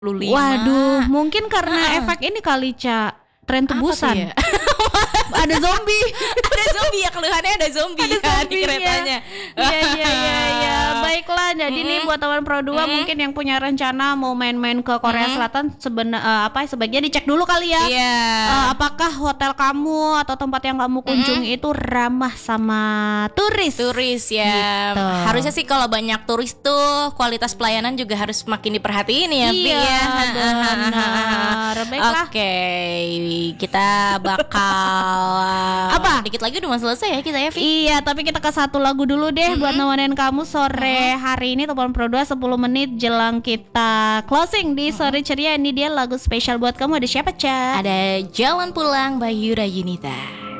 Waduh, mungkin karena efek ini kali, Ca. Tren tebusan. Ya? Ada zombie. Ada zombie ya, keluhannya ada zombie ya di keretanya. Iya. Baiklah, jadi nih buat teman Pro 2 mungkin yang punya rencana mau main-main ke Korea Selatan sebaiknya dicek dulu kali ya. Iya. Apakah hotel kamu atau tempat yang kamu kunjungi itu ramah sama turis? Turis ya. Gitu. Harusnya sih kalau banyak turis tuh kualitas pelayanan juga harus makin diperhatiin ya, Vi Iya, ya. benar. Baiklah. Oke, kita bakal Apa? Dikit lagi udah mau selesai ya kita ya, Vi. Iya, tapi kita ke satu lagu dulu deh buat nemenin kamu sore hari ini. Telepon Pro 2 10 menit jelang kita closing di Sore Ceria. Ini dia lagu spesial buat kamu. Ada siapa, Ca? Ada Jalan Pulang by Yura Yunita.